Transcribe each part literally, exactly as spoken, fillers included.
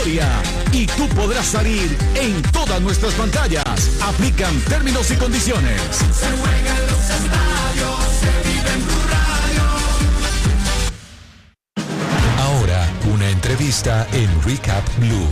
historia y tú podrás salir en todas nuestras pantallas. Aplican términos y condiciones. Se juega en los estadios, se vive en Blue Radio. Ahora, una entrevista en Recap Blue.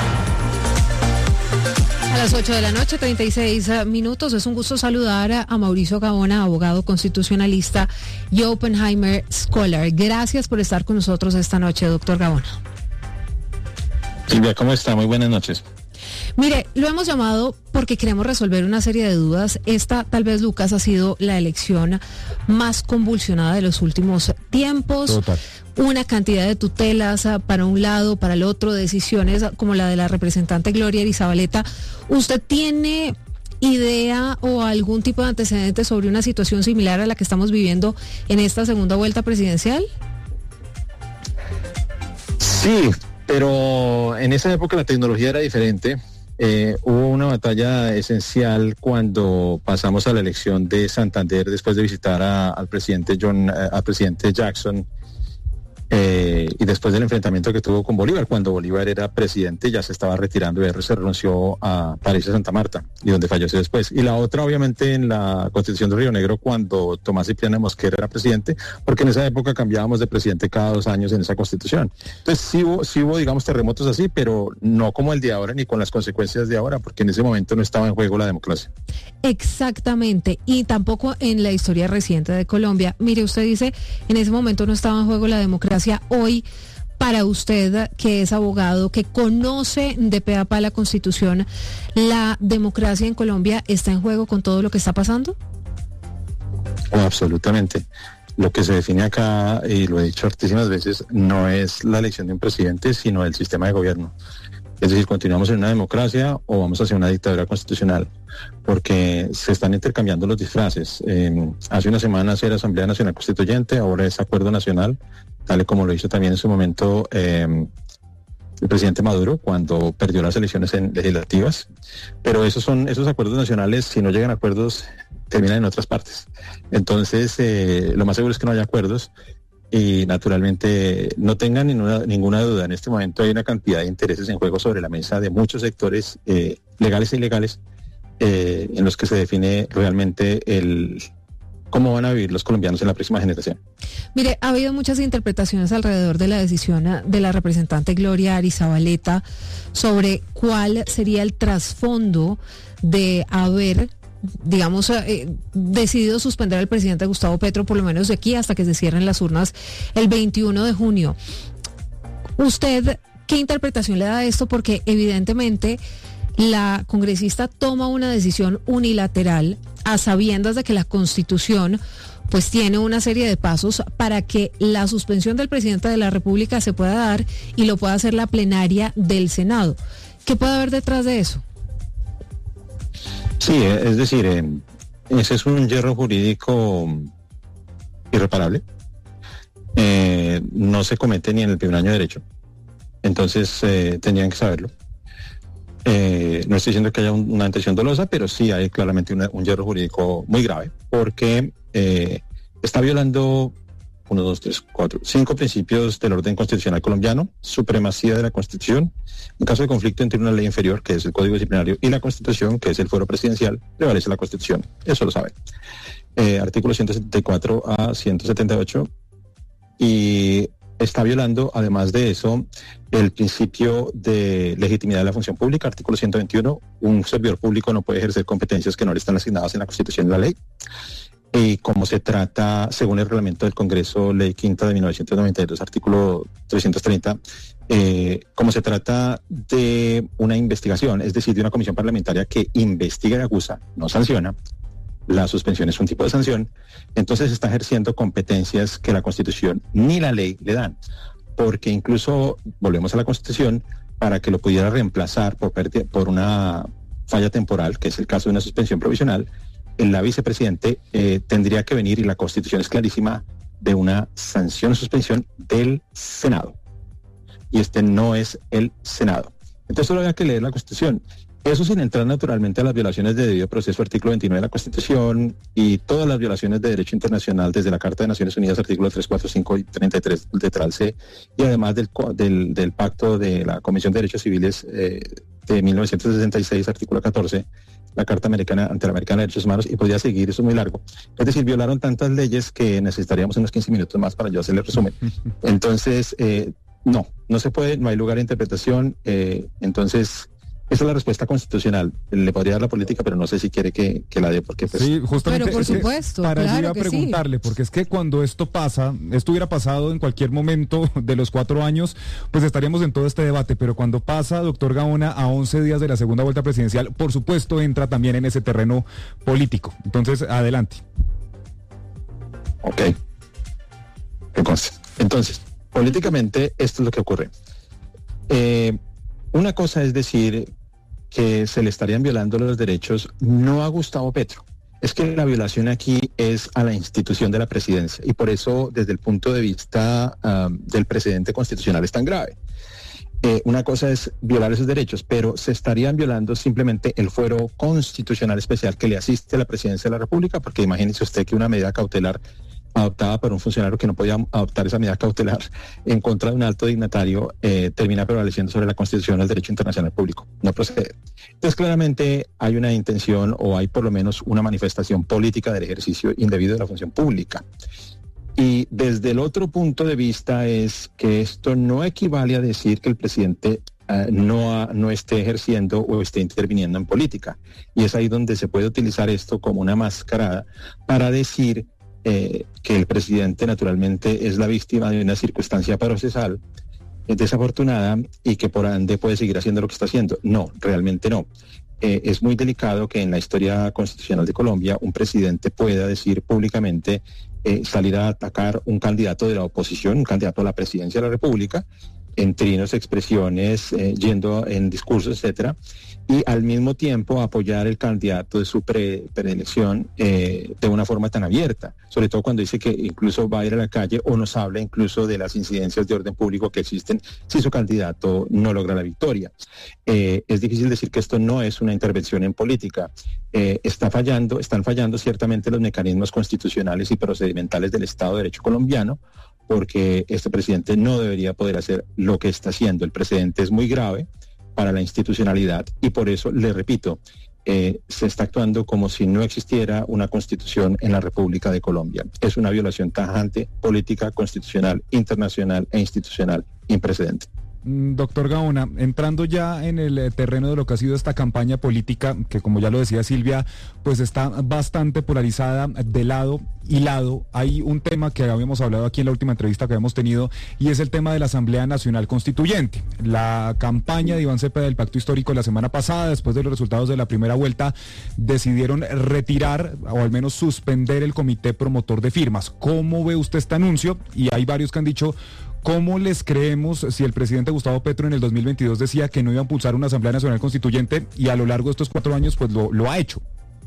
A las ocho de la noche, treinta y seis minutos. Es un gusto saludar a Mauricio Gaona, abogado constitucionalista y Oppenheimer Scholar. Gracias por estar con nosotros esta noche, doctor Gaona. Silvia, ¿cómo está? Muy buenas noches. Mire, lo hemos llamado porque queremos resolver una serie de dudas. Esta, tal vez, Lucas, ha sido la elección más convulsionada de los últimos tiempos. Total. Una cantidad de tutelas para un lado, para el otro, decisiones como la de la representante Gloria Arizabaleta. ¿Usted tiene idea o algún tipo de antecedente sobre una situación similar a la que estamos viviendo en esta segunda vuelta presidencial? Sí, pero en esa época la tecnología era diferente. Eh, hubo una batalla esencial cuando pasamos a la elección de Santander después de visitar a, al presidente John, eh, al presidente Jackson. Eh, y después del enfrentamiento que tuvo con Bolívar, cuando Bolívar era presidente, ya se estaba retirando y R se renunció a París a Santa Marta, y donde falleció después. Y la otra, obviamente, en la Constitución de Río Negro, cuando Tomás Cipriano Mosquera era presidente, porque en esa época cambiábamos de presidente cada dos años en esa Constitución. Entonces sí hubo, sí hubo, digamos, terremotos así, pero no como el de ahora, ni con las consecuencias de ahora, porque en ese momento no estaba en juego la democracia. Exactamente, y tampoco en la historia reciente de Colombia. Mire, usted dice, en ese momento no estaba en juego la democracia. Hoy, para usted, que es abogado, que conoce de pe a pa la Constitución, ¿la democracia en Colombia está en juego con todo lo que está pasando? Oh, absolutamente. Lo que se define acá, y lo he dicho hartísimas veces, no es la elección de un presidente, sino el sistema de gobierno. Es decir, continuamos en una democracia o vamos hacia una dictadura constitucional, porque se están intercambiando los disfraces. Eh, hace unas semanas era Asamblea Nacional Constituyente, ahora es Acuerdo Nacional, tal y como lo hizo también en su momento eh, el presidente Maduro cuando perdió las elecciones en legislativas. Pero esos son esos acuerdos nacionales, si no llegan a acuerdos, terminan en otras partes. Entonces, eh, lo más seguro es que no haya acuerdos. Y naturalmente no tengan ninguna, ninguna duda, en este momento hay una cantidad de intereses en juego sobre la mesa de muchos sectores eh, legales e ilegales eh, en los que se define realmente el cómo van a vivir los colombianos en la próxima generación. Mire, ha habido muchas interpretaciones alrededor de la decisión de la representante Gloria Arizabaleta sobre cuál sería el trasfondo de haber, digamos, eh, decidido suspender al presidente Gustavo Petro, por lo menos de aquí hasta que se cierren las urnas el veintiuno de junio. ¿Usted qué interpretación le da a esto? Porque evidentemente la congresista toma una decisión unilateral a sabiendas de que la Constitución pues tiene una serie de pasos para que la suspensión del presidente de la República se pueda dar y lo pueda hacer la plenaria del Senado. ¿Qué puede haber detrás de eso? Sí, es decir, eh, ese es un hierro jurídico irreparable. Eh, no se comete ni en el primer año de derecho. Entonces, eh, tendrían que saberlo. Eh, no estoy diciendo que haya un, una intención dolosa, pero sí hay claramente una, un hierro jurídico muy grave, porque eh, está violando uno, dos, tres, cuatro, cinco principios del orden constitucional colombiano: supremacía de la Constitución. En caso de conflicto entre una ley inferior, que es el Código Disciplinario, y la Constitución, que es el fuero presidencial, prevalece la Constitución. Eso lo saben. Eh, artículos ciento setenta y cuatro a ciento setenta y ocho. Y está violando, además de eso, el principio de legitimidad de la función pública. Artículo ciento veintiuno. Un servidor público no puede ejercer competencias que no le están asignadas en la Constitución y la ley. Y como se trata, según el reglamento del Congreso, Ley Quinta de mil novecientos noventa y dos, artículo trescientos treinta, eh, como se trata de una investigación, es decir, de una comisión parlamentaria que investiga y acusa, no sanciona, la suspensión es un tipo de sanción, entonces se está ejerciendo competencias que la Constitución ni la ley le dan, porque incluso, volvemos a la Constitución, para que lo pudiera reemplazar por, por una falla temporal, que es el caso de una suspensión provisional, la vicepresidente eh, tendría que venir, y la Constitución es clarísima, de una sanción o suspensión del Senado. Y este no es el Senado. Entonces solo había que leer la Constitución. Eso sin entrar naturalmente a las violaciones de debido proceso, artículo veintinueve de la Constitución, y todas las violaciones de derecho internacional desde la Carta de Naciones Unidas, artículos tres, cuatro, cinco y treinta y tres del Letral C, y además del, del, del Pacto de la Comisión de Derechos Civiles eh, de mil novecientos sesenta y seis, artículo catorce, la Carta Americana Interamericana de Derechos Humanos, y podría seguir, eso es muy largo. Es decir, violaron tantas leyes que necesitaríamos unos quince minutos más para yo hacerle resumen. Entonces, eh, no, no se puede, no hay lugar de interpretación, eh, entonces... Esa es la respuesta constitucional. Le podría dar la política, pero no sé si quiere que, que la dé, porque pues... Sí, justamente. Pero por es que supuesto, para claro allí iba a que preguntarle, sí. porque es que cuando esto pasa, esto hubiera pasado en cualquier momento de los cuatro años, pues estaríamos en todo este debate, pero cuando pasa, doctor Gaona, a once días de la segunda vuelta presidencial, por supuesto entra también en ese terreno político. Entonces, adelante. Ok. Entonces, entonces políticamente esto es lo que ocurre. Eh, una cosa es decir que se le estarían violando los derechos no a Gustavo Petro. Es que la violación aquí es a la institución de la presidencia y por eso desde el punto de vista um, del precedente constitucional es tan grave. Eh, una cosa es violar esos derechos, pero se estarían violando simplemente el fuero constitucional especial que le asiste a la presidencia de la República, porque imagínese usted que una medida cautelar adoptada por un funcionario que no podía adoptar esa medida cautelar en contra de un alto dignatario eh, termina prevaleciendo sobre la Constitución o el derecho internacional público. No procede. Entonces claramente hay una intención o hay por lo menos una manifestación política del ejercicio indebido de la función pública. Y desde el otro punto de vista es que esto no equivale a decir que el presidente uh, no, ha, no esté ejerciendo o esté interviniendo en política. Y es ahí donde se puede utilizar esto como una mascarada para decir Eh, que el presidente naturalmente es la víctima de una circunstancia procesal eh, desafortunada y que por ende puede seguir haciendo lo que está haciendo. No, realmente no. Eh, es muy delicado que en la historia constitucional de Colombia un presidente pueda decir públicamente, eh, salir a atacar un candidato de la oposición, un candidato a la presidencia de la República, en trinos, expresiones, eh, yendo en discursos, etcétera, y al mismo tiempo apoyar el candidato de su pre, preelección eh, de una forma tan abierta, sobre todo cuando dice que incluso va a ir a la calle o nos habla incluso de las incidencias de orden público que existen si su candidato no logra la victoria. Eh, es difícil decir que esto no es una intervención en política. Eh, está fallando, están fallando ciertamente los mecanismos constitucionales y procedimentales del Estado de Derecho colombiano, porque este presidente no debería poder hacer lo que está haciendo. El precedente es muy grave para la institucionalidad y por eso, le repito, eh, se está actuando como si no existiera una constitución en la República de Colombia. Es una violación tajante, política, constitucional, internacional e institucional, imprecedente. Doctor Gaona, entrando ya en el terreno de lo que ha sido esta campaña política, que como ya lo decía Silvia, pues está bastante polarizada de lado y lado, hay un tema que habíamos hablado aquí en la última entrevista que habíamos tenido, y es el tema de la Asamblea Nacional Constituyente. La campaña de Iván Cepeda del Pacto Histórico la semana pasada, después de los resultados de la primera vuelta, decidieron retirar o al menos suspender el comité promotor de firmas. ¿Cómo ve usted este anuncio? Y hay varios que han dicho, ¿cómo les creemos si el presidente Gustavo Petro en el dos mil veintidós decía que no iba a impulsar una Asamblea Nacional Constituyente y a lo largo de estos cuatro años pues lo, lo ha hecho?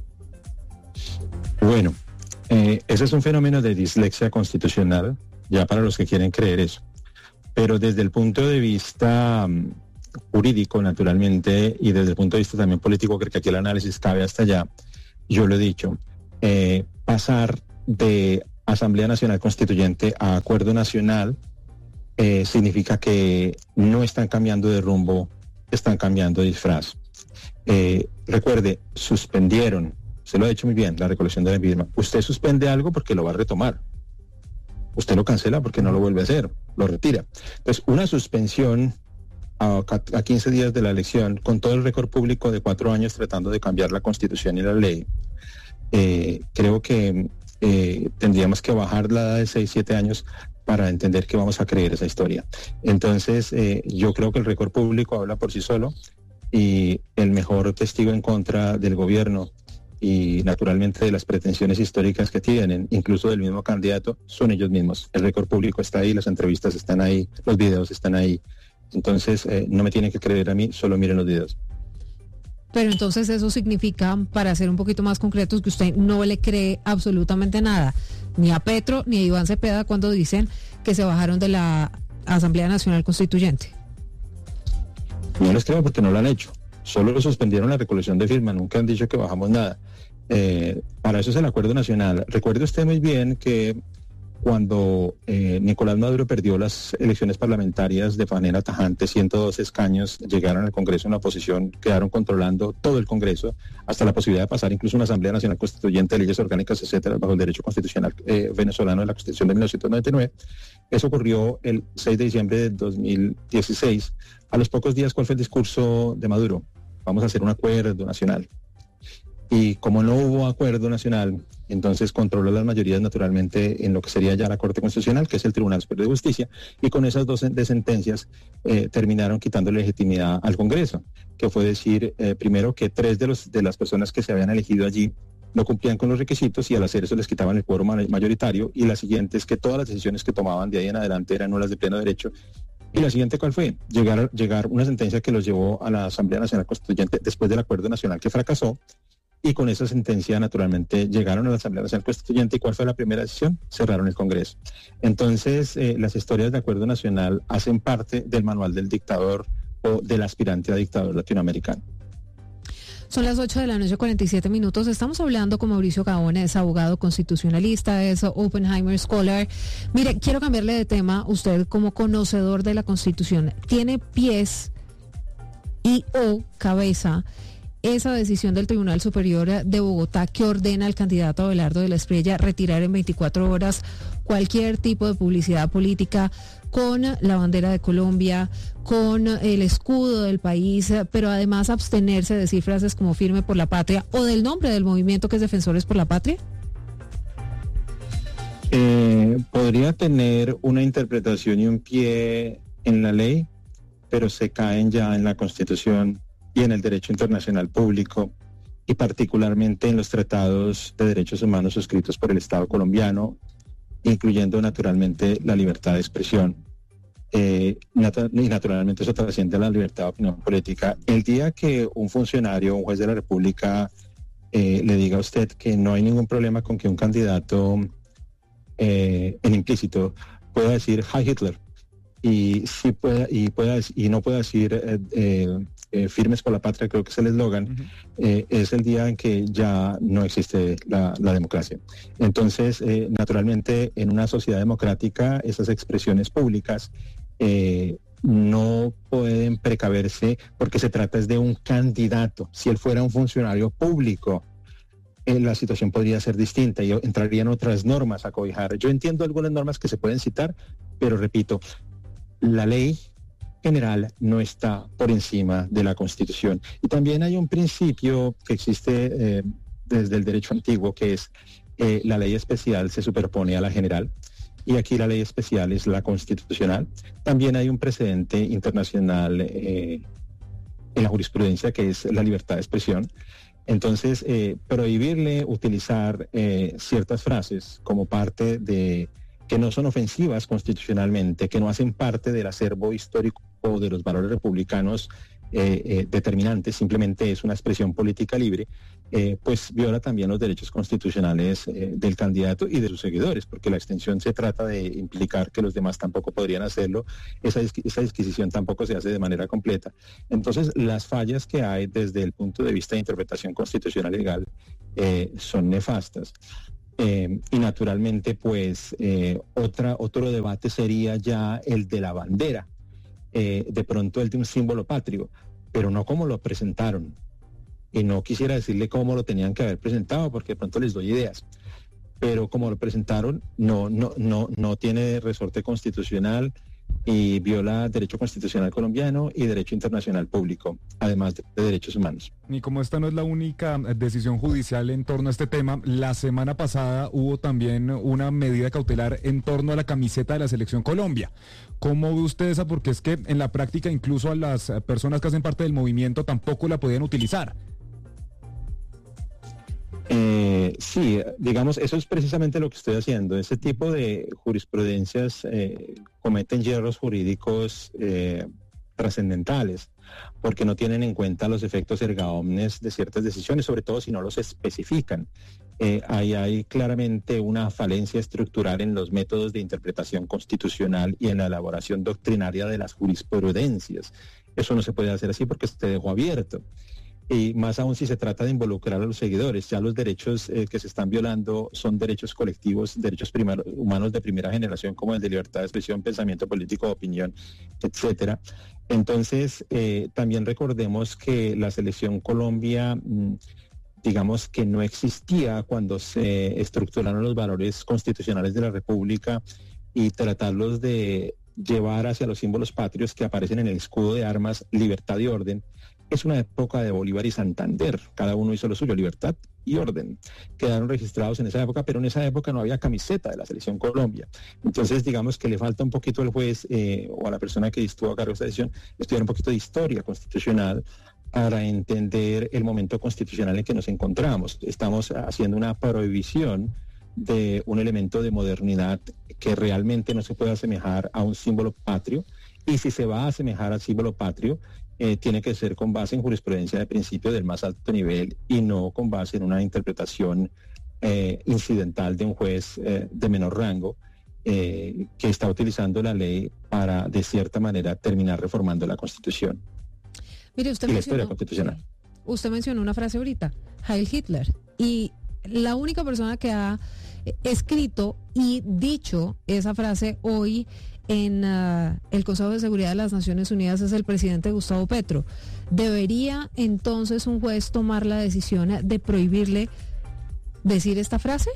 Bueno, eh, ese es un fenómeno de dislexia constitucional, ya para los que quieren creer eso. Pero desde el punto de vista um, jurídico, naturalmente, y desde el punto de vista también político, creo que aquí el análisis cabe hasta allá, yo lo he dicho, eh, pasar de Asamblea Nacional Constituyente a Acuerdo Nacional Eh, significa que no están cambiando de rumbo, están cambiando de disfraz. Eh, recuerde, suspendieron, se lo ha dicho muy bien, la recolección de la firma. Usted suspende algo porque lo va a retomar. Usted lo cancela porque no lo vuelve a hacer, lo retira. Entonces, una suspensión a, a quince días de la elección, con todo el récord público de cuatro años tratando de cambiar la Constitución y la ley, eh, creo que eh, tendríamos que bajar la edad de seis, siete años para entender que vamos a creer esa historia. Entonces, eh, yo creo que el récord público habla por sí solo y el mejor testigo en contra del gobierno y naturalmente de las pretensiones históricas que tienen, incluso del mismo candidato, son ellos mismos. El récord público está ahí, las entrevistas están ahí, los videos están ahí. Entonces, eh, no me tienen que creer a mí, solo miren los videos. Pero entonces eso significa, para ser un poquito más concretos, que usted no le cree absolutamente nada, ni a Petro ni a Iván Cepeda, cuando dicen que se bajaron de la Asamblea Nacional Constituyente. No les creo porque no lo han hecho. Solo suspendieron la recolección de firmas, nunca han dicho que bajamos nada. Eh, para eso es el acuerdo nacional. Recuerde usted muy bien que cuando eh, Nicolás Maduro perdió las elecciones parlamentarias de manera tajante, ciento dos escaños llegaron al Congreso en la oposición, quedaron controlando todo el Congreso, hasta la posibilidad de pasar incluso una Asamblea Nacional Constituyente, leyes orgánicas, etcétera, bajo el derecho constitucional eh, venezolano de la Constitución de mil novecientos noventa y nueve. Eso ocurrió el seis de diciembre de dos mil dieciséis. A los pocos días, ¿cuál fue el discurso de Maduro? Vamos a hacer un acuerdo nacional. Y como no hubo acuerdo nacional, entonces controló las mayorías naturalmente en lo que sería ya la Corte Constitucional, que es el Tribunal Superior de Justicia, y con esas dos de sentencias eh, terminaron quitando legitimidad al Congreso, que fue decir, eh, primero, que tres de, los, de las personas que se habían elegido allí no cumplían con los requisitos y al hacer eso les quitaban el quórum mayoritario, y la siguiente es que todas las decisiones que tomaban de ahí en adelante eran nulas de pleno derecho. Y la siguiente, ¿cuál fue? Llegar, llegar una sentencia que los llevó a la Asamblea Nacional Constituyente después del acuerdo nacional que fracasó. Y con esa sentencia, naturalmente, llegaron a la Asamblea Nacional Constituyente. ¿Y cuál fue la primera decisión? Cerraron el Congreso. Entonces, eh, las historias de acuerdo nacional hacen parte del manual del dictador o del aspirante a dictador latinoamericano. Son las ocho de la noche, cuarenta y siete minutos. Estamos hablando con Mauricio Gaona, es abogado constitucionalista, es Oppenheimer Scholar. Mire, quiero cambiarle de tema. Usted, como conocedor de la Constitución, ¿tiene pies y o cabeza esa decisión del Tribunal Superior de Bogotá que ordena al candidato Abelardo de la Espriella retirar en veinticuatro horas cualquier tipo de publicidad política con la bandera de Colombia, con el escudo del país, pero además abstenerse de decir frases como firme por la patria o del nombre del movimiento que es Defensores por la Patria? Eh, podría tener una interpretación y un pie en la ley, pero se caen ya en la Constitución y en el derecho internacional público, y particularmente en los tratados de derechos humanos suscritos por el Estado colombiano, incluyendo naturalmente la libertad de expresión. Eh, nat- y naturalmente eso trasciende a la libertad de opinión política. El día que un funcionario, un juez de la República, eh, le diga a usted que no hay ningún problema con que un candidato eh, en implícito pueda decir "Hi Hitler", y sí pueda y pueda y no pueda decir eh, eh, eh, "Firmes por la patria", creo que es el eslogan, uh-huh. eh, es el día en que ya no existe la, la democracia. Entonces, eh, naturalmente, en una sociedad democrática, esas expresiones públicas eh, no pueden precaverse porque se trata es de un candidato. Si él fuera un funcionario público, eh, la situación podría ser distinta y entrarían otras normas a cobijar. Yo entiendo algunas normas que se pueden citar, pero repito, la ley general no está por encima de la Constitución. Y también hay un principio que existe eh, desde el derecho antiguo, que es eh, la ley especial se superpone a la general, y aquí la ley especial es la constitucional. También hay un precedente internacional eh, en la jurisprudencia, que es la libertad de expresión. Entonces, eh, prohibirle utilizar eh, ciertas frases como parte de que no son ofensivas constitucionalmente, que no hacen parte del acervo histórico o de los valores republicanos eh, eh, determinantes, simplemente es una expresión política libre, eh, pues viola también los derechos constitucionales eh, del candidato y de sus seguidores, porque la extensión se trata de implicar que los demás tampoco podrían hacerlo. Esa, esa disquisición tampoco se hace de manera completa. Entonces, las fallas que hay desde el punto de vista de interpretación constitucional legal eh, son nefastas. Eh, y naturalmente, pues, eh, otra, otro debate sería ya el de la bandera, eh, de pronto el de un símbolo patrio, pero no como lo presentaron. Y no quisiera decirle cómo lo tenían que haber presentado, porque de pronto les doy ideas. Pero como lo presentaron, no, no, no, no tiene resorte constitucional y viola derecho constitucional colombiano y derecho internacional público, además de, de derechos humanos. Y como esta no es la única decisión judicial en torno a este tema, la semana pasada hubo también una medida cautelar en torno a la camiseta de la Selección Colombia. ¿Cómo ve usted esa? Porque es que en la práctica incluso a las personas que hacen parte del movimiento tampoco la podían utilizar. Eh, sí, digamos, eso es precisamente lo que estoy haciendo. Ese tipo de jurisprudencias eh, cometen hierros jurídicos eh, trascendentales, porque no tienen en cuenta los efectos erga omnes de ciertas decisiones, sobre todo si no los especifican. Eh, ahí hay claramente una falencia estructural en los métodos de interpretación constitucional y en la elaboración doctrinaria de las jurisprudencias. Eso no se puede hacer así porque se dejó abierto. Y más aún si se trata de involucrar a los seguidores. Ya los derechos eh, que se están violando son derechos colectivos, derechos primar- humanos de primera generación, como el de libertad de expresión, pensamiento político, opinión, etcétera. Entonces, eh, también recordemos que la selección Colombia, mmm, digamos que no existía cuando se estructuraron los valores constitucionales de la República y tratarlos de llevar hacia los símbolos patrios que aparecen en el escudo de armas, libertad y orden. Es una época de Bolívar y Santander, cada uno hizo lo suyo, libertad y orden. Quedaron registrados en esa época, pero en esa época no había camiseta de la selección Colombia. Entonces, digamos que le falta un poquito al juez eh, o a la persona que estuvo a cargo de esta decisión estudiar un poquito de historia constitucional para entender el momento constitucional en que nos encontramos. Estamos haciendo una prohibición de un elemento de modernidad que realmente no se puede asemejar a un símbolo patrio, y si se va a asemejar al símbolo patrio, eh, tiene que ser con base en jurisprudencia de principio del más alto nivel y no con base en una interpretación eh, incidental de un juez eh, de menor rango eh, que está utilizando la ley para, de cierta manera, terminar reformando la Constitución. Mire, usted y la mencionó, historia constitucional. Usted mencionó una frase ahorita, Heil Hitler, y la única persona que ha escrito y dicho esa frase hoy en uh, el Consejo de Seguridad de las Naciones Unidas es el presidente Gustavo Petro. ¿Debería entonces un juez tomar la decisión de prohibirle decir esta frase?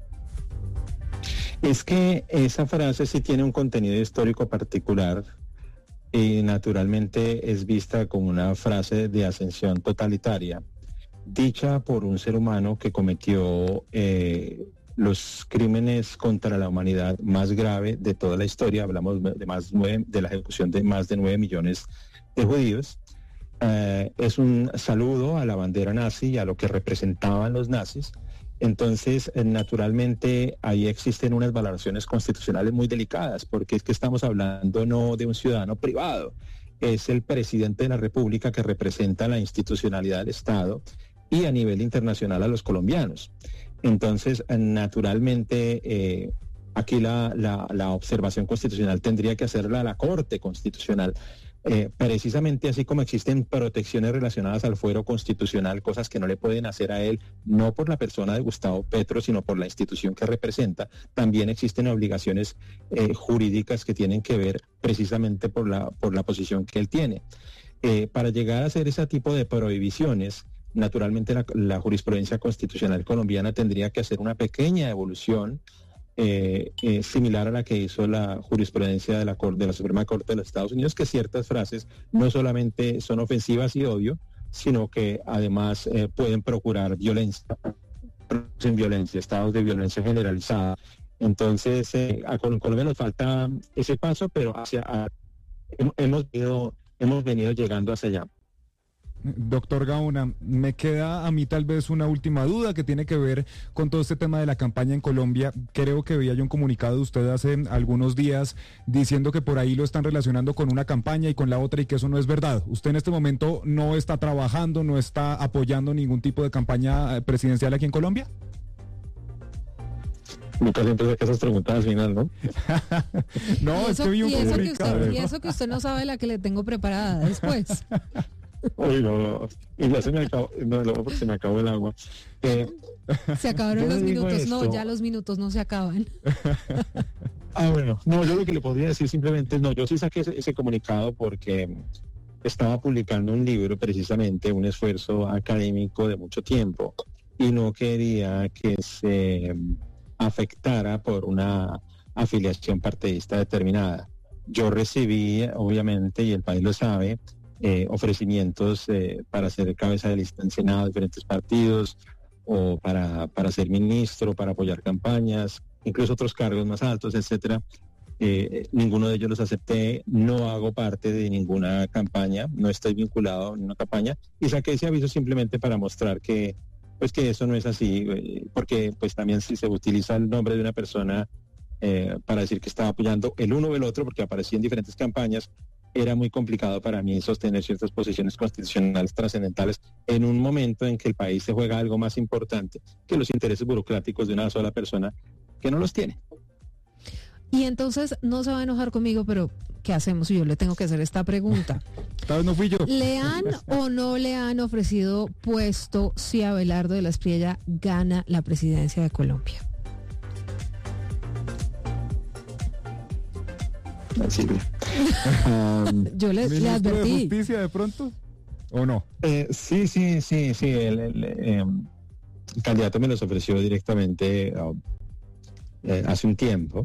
Es que esa frase sí tiene un contenido histórico particular y naturalmente es vista como una frase de ascensión totalitaria, dicha por un ser humano que cometió eh, los crímenes contra la humanidad más grave de toda la historia. Hablamos de más nueve, de la ejecución de más de nueve millones de judíos. Eh, es un saludo a la bandera nazi y a lo que representaban los nazis. Entonces, eh, naturalmente, ahí existen unas valoraciones constitucionales muy delicadas, porque es que estamos hablando no de un ciudadano privado, es el presidente de la República que representa la institucionalidad del Estado y a nivel internacional a los colombianos. Entonces, naturalmente, eh, aquí la, la, la observación constitucional tendría que hacerla a la Corte Constitucional. Eh, precisamente así como existen protecciones relacionadas al fuero constitucional, cosas que no le pueden hacer a él, no por la persona de Gustavo Petro, sino por la institución que representa, también existen obligaciones eh, jurídicas que tienen que ver precisamente por la, por la posición que él tiene. Eh, para llegar a hacer ese tipo de prohibiciones, naturalmente la, la jurisprudencia constitucional colombiana tendría que hacer una pequeña evolución Eh, eh, similar a la que hizo la jurisprudencia de la, de la Suprema Corte de los Estados Unidos, que ciertas frases no solamente son ofensivas y odio, sino que además eh, pueden procurar violencia, producen violencia, estados de violencia generalizada. Entonces, eh, a Colombia nos falta ese paso, pero hacia a, hemos, venido, hemos venido llegando hacia allá. Doctor Gaona, me queda a mí tal vez una última duda que tiene que ver con todo este tema de la campaña en Colombia. Creo que veía yo un comunicado de usted hace algunos días diciendo que por ahí lo están relacionando con una campaña y con la otra y que eso no es verdad. ¿Usted en este momento no está trabajando, no está apoyando ningún tipo de campaña presidencial aquí en Colombia? Lucas siempre saca esas preguntas al final, ¿no? No, y es eso, que vi un y eso que comunicado. usted, y eso que usted no sabe la que le tengo preparada después. Uy, no, no, y ya se me acabó, no, no, porque se me acabó el agua. Eh, Se acabaron los minutos, esto, no, ya los minutos no se acaban. Ah, bueno, no, yo lo que le podría decir simplemente es, no, yo sí saqué ese, ese comunicado porque estaba publicando un libro, precisamente, un esfuerzo académico de mucho tiempo, y no quería que se afectara por una afiliación partidista determinada. Yo recibí, obviamente, y el país lo sabe, Eh, ofrecimientos eh, para ser cabeza de lista en Senado de diferentes partidos o para, para ser ministro, para apoyar campañas, incluso otros cargos más altos, etcétera. Eh, ninguno de ellos los acepté, no hago parte de ninguna campaña, no estoy vinculado en una campaña y saqué ese aviso simplemente para mostrar que pues que eso no es así, eh, porque pues también si se utiliza el nombre de una persona eh, para decir que estaba apoyando el uno o el otro porque aparecía en diferentes campañas, era muy complicado para mí sostener ciertas posiciones constitucionales trascendentales en un momento en que el país se juega algo más importante que los intereses burocráticos de una sola persona que no los tiene. Y entonces no se va a enojar conmigo, pero ¿qué hacemos si yo le tengo que hacer esta pregunta? Tal vez no fui yo. ¿Le han o no le han ofrecido puesto si Abelardo de la Espriella gana la presidencia de Colombia? Sí. um, yo le, le ¿Ministro advertí. de Justicia de pronto? ¿O no? Eh, sí, sí, sí, sí. El, el, eh, el candidato me los ofreció directamente uh, eh, hace un tiempo.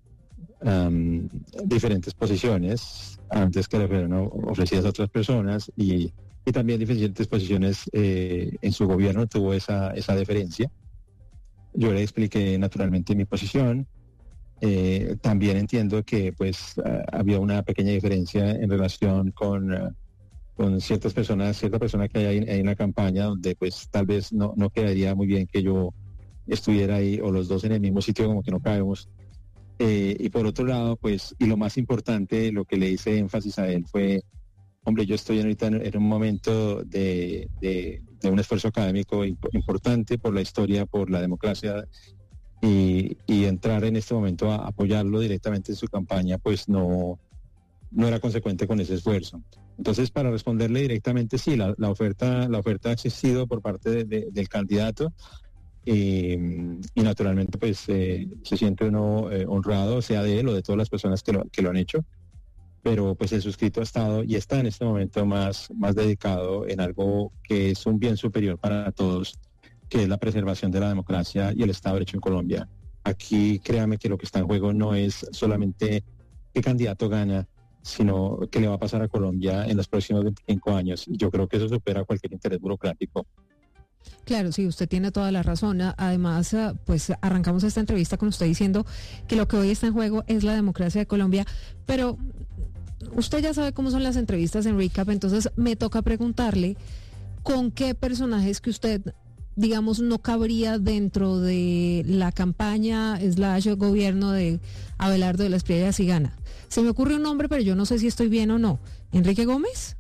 Um, diferentes posiciones antes que le fueron ofrecidas a otras personas y, y también diferentes posiciones eh, en su gobierno tuvo esa, esa deferencia. Yo le expliqué naturalmente mi posición. Eh, también entiendo que pues uh, había una pequeña diferencia en relación con, uh, con ciertas personas, cierta persona que hay en la campaña donde pues tal vez no, no quedaría muy bien que yo estuviera ahí o los dos en el mismo sitio, como que no cabemos. Eh, y por otro lado, pues, y lo más importante, lo que le hice énfasis a él fue, hombre, yo estoy ahorita en, en un momento de, de, de un esfuerzo académico imp- importante por la historia, por la democracia, y, y entrar en este momento a apoyarlo directamente en su campaña, pues no, no era consecuente con ese esfuerzo. Entonces, para responderle directamente, sí, la, la oferta, la oferta ha existido por parte de, de, del candidato. Y, y naturalmente pues eh, se siente uno eh, honrado, sea de él o de todas las personas que lo, que lo han hecho, pero pues el suscrito ha estado y está en este momento más, más dedicado en algo que es un bien superior para todos, que es la preservación de la democracia y el Estado de Derecho en Colombia. Aquí créame que lo que está en juego no es solamente qué candidato gana, sino qué le va a pasar a Colombia en los próximos veinticinco años. Yo creo que eso supera cualquier interés burocrático. Claro, sí, usted tiene toda la razón. Además, pues arrancamos esta entrevista con usted diciendo que lo que hoy está en juego es la democracia de Colombia, pero usted ya sabe cómo son las entrevistas en Recap, entonces me toca preguntarle con qué personajes que usted, digamos, no cabría dentro de la campaña slash gobierno de Abelardo de la Espriella si gana. Se me ocurre un nombre, pero yo no sé si estoy bien o no. ¿Enrique Gómez?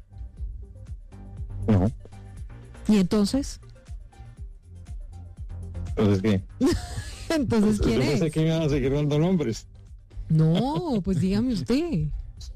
No. ¿Y entonces? Entonces, ¿qué? Entonces, ¿quién Yo es? pensé que me iban a seguir dando nombres. No, pues dígame usted.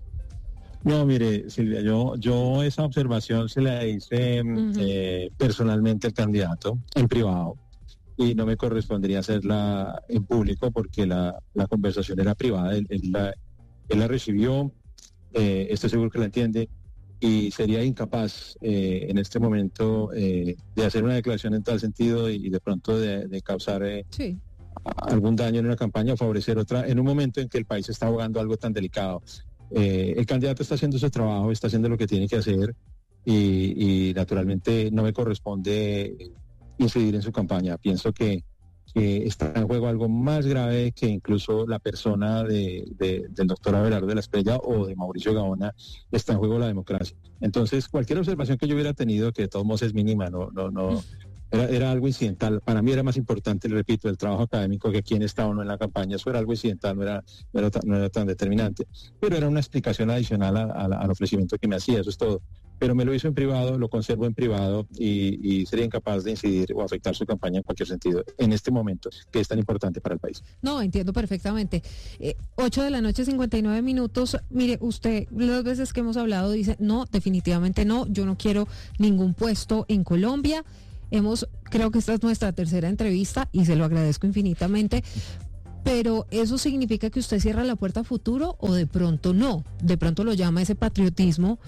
No, mire, Silvia, yo, yo esa observación se la hice uh-huh. eh, personalmente al candidato, en privado, y no me correspondería hacerla en público porque la, la conversación era privada, él, él, la, él la recibió, eh, estoy seguro que la entiende, y sería incapaz eh, en este momento eh, de hacer una declaración en tal sentido y, y de pronto de, de causar eh, sí. algún daño en una campaña o favorecer otra en un momento en que el país está abogando algo tan delicado. Eh, el candidato está haciendo su trabajo, está haciendo lo que tiene que hacer y, y naturalmente no me corresponde incidir en su campaña. Pienso que, que está en juego algo más grave que incluso la persona de, de, del doctor Abelardo de la Espriella o de Mauricio Gaona. Está en juego la democracia. Entonces, cualquier observación que yo hubiera tenido, que de todos modos es mínima, no, no, no, era, era algo incidental. Para mí era más importante, le repito, el trabajo académico que quién está o no en la campaña. Eso era algo incidental, no era, no era, tan, no era tan determinante. Pero era una explicación adicional a, a, al ofrecimiento que me hacía, eso es todo. Pero me lo hizo en privado, lo conservo en privado y, y sería incapaz de incidir o afectar su campaña en cualquier sentido en este momento que es tan importante para el país. No, entiendo perfectamente. Eh, ocho de la noche, cincuenta y nueve minutos. Mire, usted las veces que hemos hablado dice, no, definitivamente no, yo no quiero ningún puesto en Colombia. Hemos, creo que esta es nuestra tercera entrevista y se lo agradezco infinitamente. Pero ¿eso significa que usted cierra la puerta a futuro o de pronto no? De pronto lo llama ese patriotismo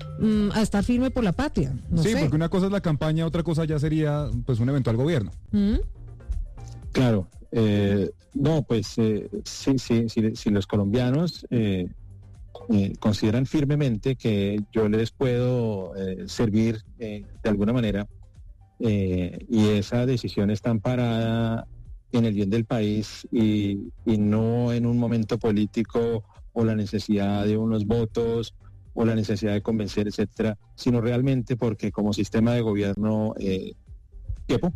a estar firme por la patria. No sí, sé. Porque una cosa es la campaña, otra cosa ya sería pues un eventual gobierno. ¿Mm? Claro, eh, no, pues eh, sí, sí, sí, si los colombianos eh, eh, consideran firmemente que yo les puedo eh, servir eh, de alguna manera eh, y esa decisión está amparada en el bien del país y, y no en un momento político o la necesidad de unos votos o la necesidad de convencer, etcétera, sino realmente porque como sistema de gobierno eh, tiempo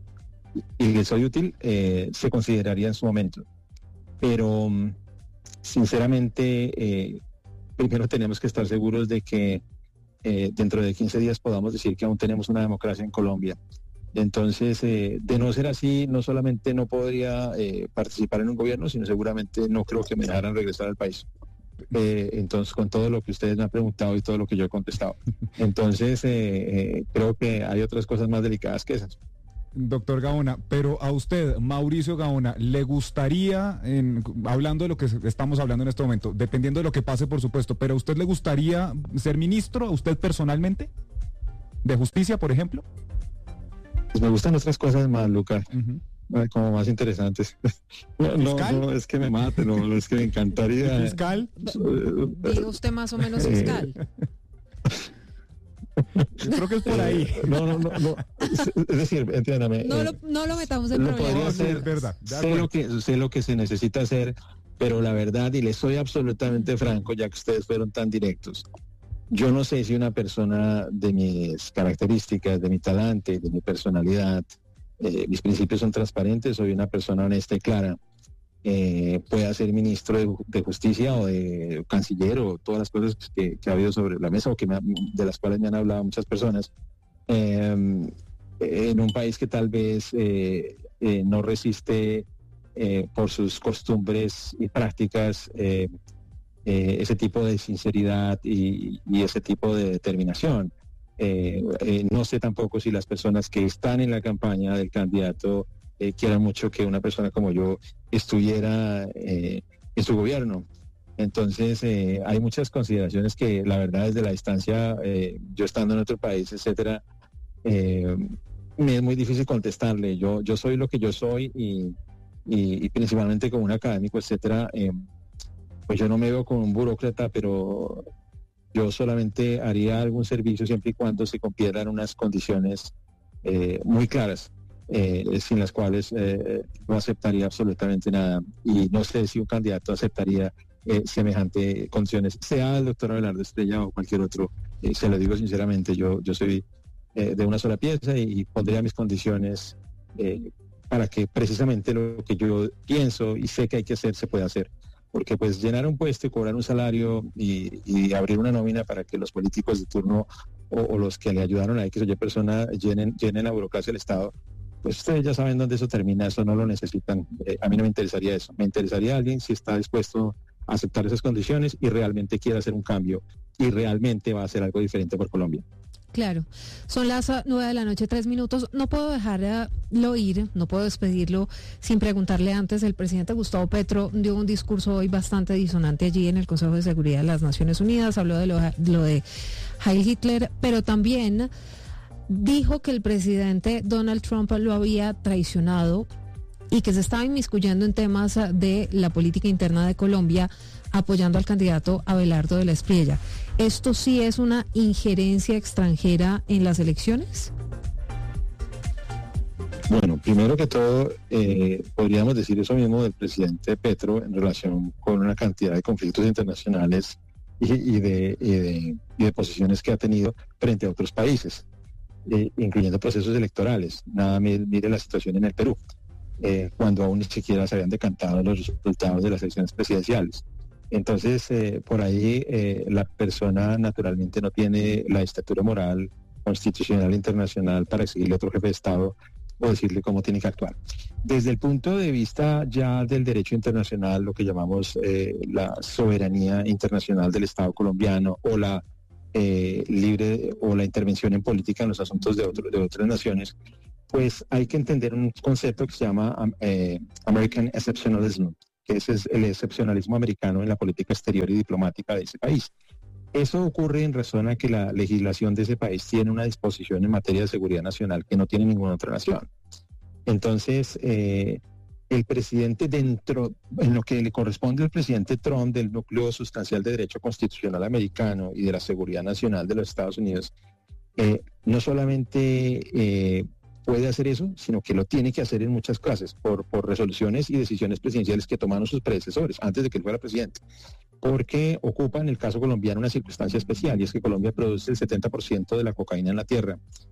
y que soy útil, eh, se consideraría en su momento. Pero sinceramente eh, primero tenemos que estar seguros de que eh, dentro de quince días podamos decir que aún tenemos una democracia en Colombia. Entonces, eh, de no ser así, no solamente no podría eh, participar en un gobierno, sino seguramente no creo que me dejaran regresar al país. Eh, entonces, con todo lo que ustedes me han preguntado y todo lo que yo he contestado. Entonces, eh, eh, creo que hay otras cosas más delicadas que esas. Doctor Gaona, pero a usted, Mauricio Gaona, ¿le gustaría, en, hablando de lo que estamos hablando en este momento, dependiendo de lo que pase, por supuesto, pero a usted le gustaría ser ministro, a usted personalmente, de justicia, por ejemplo? Pues me gustan otras cosas más, Lucas, uh-huh. como más interesantes. No, no, no, es que me mate, no, no es que me encantaría. ¿Fiscal? Diga usted más o menos fiscal. Yo creo que es por ahí. No, no, no, no. Es decir, entiéndame. No, eh, lo, no lo metamos en lo problema. Podría hacer, es verdad. Sé lo, que, sé lo que se necesita hacer, pero la verdad, y les soy absolutamente franco, ya que ustedes fueron tan directos, yo no sé si una persona de mis características, de mi talante, de mi personalidad, eh, mis principios son transparentes, soy una persona honesta y clara, eh, pueda ser ministro de, de justicia o de canciller o todas las cosas que, que ha habido sobre la mesa o que me, de las cuales me han hablado muchas personas, eh, en un país que tal vez eh, eh, no resiste eh, por sus costumbres y prácticas eh, Eh, ese tipo de sinceridad y, y ese tipo de determinación. Eh, eh, no sé tampoco si las personas que están en la campaña del candidato eh, quieran mucho que una persona como yo estuviera eh, en su gobierno. Entonces eh, hay muchas consideraciones que la verdad desde la distancia, eh, yo estando en otro país, etcétera, eh, me es muy difícil contestarle. Yo, yo soy lo que yo soy y, y, y principalmente como un académico, etcétera, eh, pues yo no me veo como un burócrata, pero yo solamente haría algún servicio siempre y cuando se cumplieran unas condiciones eh, muy claras, eh, sin las cuales eh, no aceptaría absolutamente nada. Y no sé si un candidato aceptaría eh, semejante condiciones, sea el doctor Abelardo Estrella o cualquier otro. Eh, se lo digo sinceramente, yo, yo soy eh, de una sola pieza y, y pondría mis condiciones eh, para que precisamente lo que yo pienso y sé que hay que hacer se pueda hacer. Porque pues llenar un puesto y cobrar un salario y, y abrir una nómina para que los políticos de turno o, o los que le ayudaron a X o Y persona llenen, llenen la burocracia del Estado, pues ustedes ya saben dónde eso termina, eso no lo necesitan. Eh, a mí no me interesaría eso, me interesaría alguien si está dispuesto a aceptar esas condiciones y realmente quiere hacer un cambio y realmente va a hacer algo diferente por Colombia. Claro, son las nueve de la noche, tres minutos. No puedo dejarlo ir, no puedo despedirlo sin preguntarle antes. El presidente Gustavo Petro dio un discurso hoy bastante disonante allí en el Consejo de Seguridad de las Naciones Unidas. Habló de lo, lo de Heil Hitler, pero también dijo que el presidente Donald Trump lo había traicionado y que se estaba inmiscuyendo en temas de la política interna de Colombia, apoyando al candidato Abelardo de la Espriella. ¿Esto sí es una injerencia extranjera en las elecciones? Bueno, primero que todo, eh, podríamos decir eso mismo del presidente Petro en relación con una cantidad de conflictos internacionales y, y, de, y, de, y de posiciones que ha tenido frente a otros países, eh, incluyendo procesos electorales. Nada, mire la situación en el Perú, eh, cuando aún ni siquiera se habían decantado los resultados de las elecciones presidenciales. Entonces, eh, por ahí eh, la persona naturalmente no tiene la estatura moral, constitucional, internacional para exigirle a otro jefe de Estado o decirle cómo tiene que actuar. Desde el punto de vista ya del derecho internacional, lo que llamamos eh, la soberanía internacional del Estado colombiano o la eh, libre o la intervención en política en los asuntos de, otro, de otras naciones, pues hay que entender un concepto que se llama eh, American Exceptionalism, que ese es el excepcionalismo americano en la política exterior y diplomática de ese país. Eso ocurre en razón a que la legislación de ese país tiene una disposición en materia de seguridad nacional que no tiene ninguna otra nación. Entonces, eh, el presidente dentro, en lo que le corresponde al presidente Trump del núcleo sustancial de derecho constitucional americano y de la seguridad nacional de los Estados Unidos, eh, no solamente eh, puede hacer eso, sino que lo tiene que hacer en muchas clases por, por resoluciones y decisiones presidenciales que tomaron sus predecesores antes de que él fuera presidente, porque ocupa en el caso colombiano una circunstancia especial, y es que Colombia produce el setenta por ciento de la cocaína en la tierra